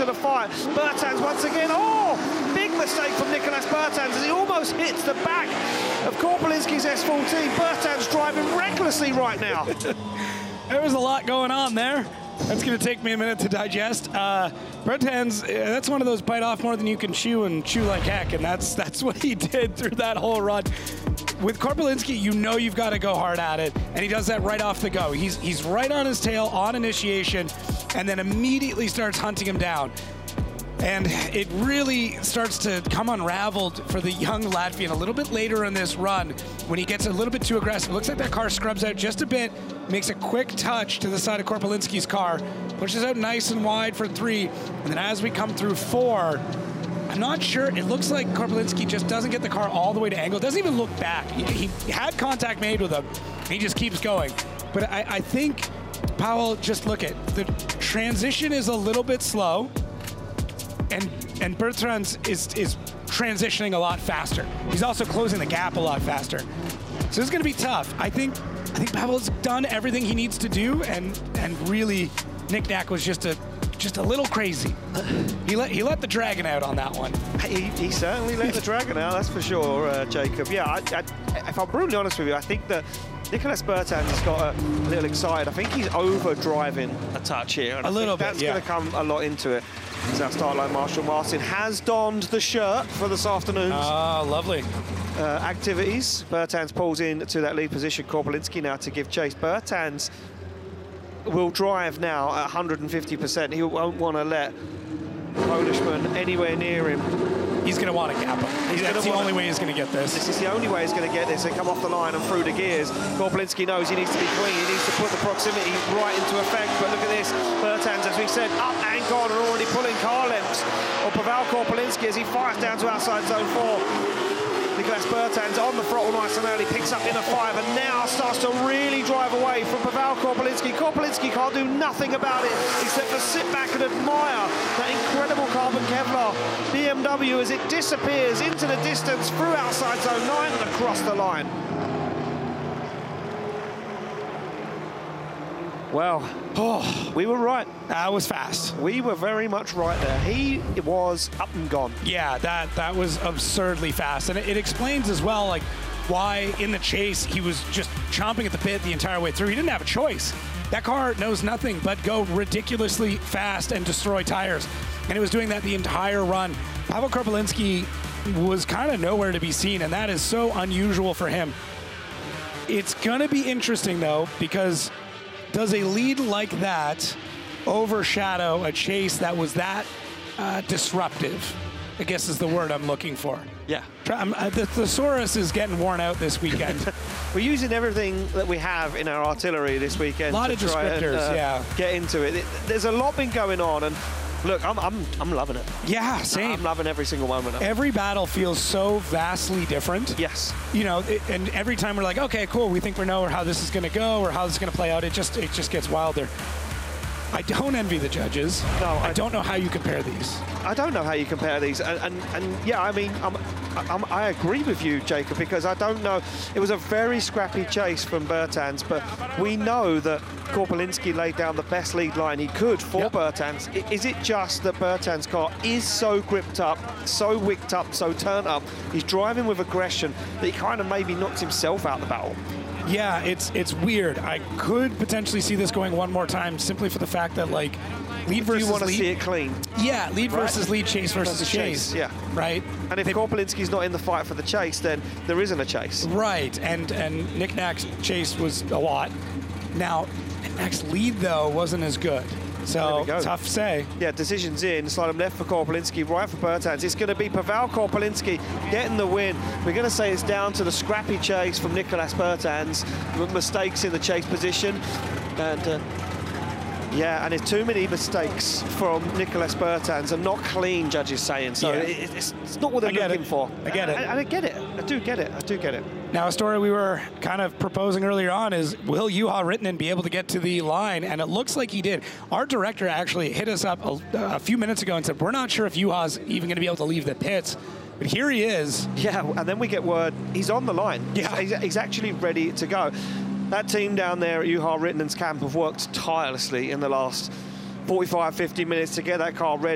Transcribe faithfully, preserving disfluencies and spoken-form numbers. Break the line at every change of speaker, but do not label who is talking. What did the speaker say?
into the fight. Bertans once again. Oh, big mistake from Nicolas Bertans as he almost hits the back of Korpelinski's S fourteen. Bertans driving recklessly right now.
There was a lot going on there. That's going to take me a minute to digest. Uh, Bertans, that's one of those bite off more than you can chew and chew like heck, and that's that's what he did through that whole run. With Korpelinski, you know you've got to go hard at it, and he does that right off the go. He's, he's right on his tail on initiation, and then immediately starts hunting him down. And it really starts to come unraveled for the young Latvian a little bit later in this run when he gets a little bit too aggressive. It looks like that car scrubs out just a bit, makes a quick touch to the side of Korpelinski's car, pushes out nice and wide for three, and then as we come through four, I'm not sure. It looks like Korpelinski just doesn't get the car all the way to angle. Doesn't even look back. He, he had contact made with him. He just keeps going. But I, I think, Powell, just look at the transition is a little bit slow, and and Bertrands is is transitioning a lot faster. He's also closing the gap a lot faster. So it's going to be tough. I think I think Pavel's done everything he needs to do, and and really, Nick Nack was just a. just a little crazy. He let he let the dragon out on that one.
He, he certainly let the dragon out, that's for sure, uh, Jacob. Yeah, I, I, if I'm brutally honest with you, I think that Nicolas Bertans has got a little excited. I think he's over-driving a touch here. And
a
I
little bit,
that's
yeah.
going to come a lot into it. As our start line Marshall Martin has donned the shirt for this afternoon's
Ah, lovely.
uh, activities. Bertans pulls in to that lead position. Korpelinski now to give chase. Bertans will drive now at one hundred fifty percent. He won't want to let Polishman anywhere near him.
He's going to want to gap him.
He's
That's
gonna
the
wanna,
only way he's going to get this.
This is the only way he's going to get this. They come off the line and through the gears. Korpelinski knows he needs to be clean. He needs to put the proximity right into effect. But look at this. Bertans, as we said, up and gone and already pulling car lengths of Pavel Korpelinski as he fires down to outside zone four. Nicolas Bertans on the throttle nice and early, picks up in a five and now starts to really drive away from Pavel Korpelinski. Korpelinski can't do nothing about it except for sit back and admire that incredible carbon Kevlar B M W as it disappears into the distance through outside zone nine and across the line. Well, oh, we were right.
That was fast.
We were very much right there. He was up and gone.
Yeah, that that was absurdly fast. And it, it explains as well, like, why in the chase he was just chomping at the bit the entire way through. He didn't have a choice. That car knows nothing but go ridiculously fast and destroy tires. And it was doing that the entire run. Pavel Korpelinski was kind of nowhere to be seen, and that is so unusual for him. It's going to be interesting, though, because does a lead like that overshadow a chase that was that uh, disruptive? I guess is the word I'm looking for.
Yeah.
I'm, uh, the thesaurus is getting worn out this weekend.
We're using everything that we have in our artillery this weekend.
A lot
to
of
try
descriptors,
and, uh,
yeah.
Get into it. it. There's a lot been going on, and look, I'm I'm I'm loving it.
Yeah, same.
I'm loving every single moment of it.
Every battle feels so vastly different.
Yes.
You know, it, and every time we're like, okay, cool, we think we know how this is going to go or how this is going to play out. It just it just gets wilder. I don't envy the judges.
No,
I,
I
don't know how you compare these.
I don't know how you compare these, and and, and yeah, I mean, I'm, I'm, I agree with you, Jacob, because I don't know. It was a very scrappy chase from Bertans, but we know that Korpelinski laid down the best lead line he could for
yep.
Bertans. I, is it just that Bertans' car is so gripped up, so wicked up, so turned up? He's driving with aggression that he kind of maybe knocked himself out the battle.
Yeah, it's it's weird. I could potentially see this going one more time simply for the fact that, like, lead versus lead.
You want to see it clean.
Yeah, lead
right?
versus lead, chase versus
versus
chase.
chase. Yeah.
Right?
And if Korpelinski's not in the fight for the chase, then there isn't a chase.
Right, and, and Nick Nack's chase was a lot. Now, Nick Nack's lead, though, wasn't as good. So, tough to say.
Yeah, decision's in. Slide him left for Korpelinski, right for Bertans. It's going to be Pavel Korpelinski getting the win. We're going to say it's down to the scrappy chase from Nicolas Bertans, mistakes in the chase position. And, uh, yeah, and it's too many mistakes from Nicolas Bertans and not clean, judges saying. So
yeah.
it, it's, it's not what they're looking
it.
for.
I get it.
And I, I get it. I do get it. I do get it.
Now, a story we were kind of proposing earlier on is, will Juha Rittinen be able to get to the line? And it looks like he did. Our director actually hit us up a, a few minutes ago and said, we're not sure if Juha's even going to be able to leave the pits. But here he is.
Yeah, and then we get word he's on the line.
Yeah.
He's, he's actually ready to go. That team down there at Juha Rittinen's camp have worked tirelessly in the last forty-five, fifty minutes to get that car ready.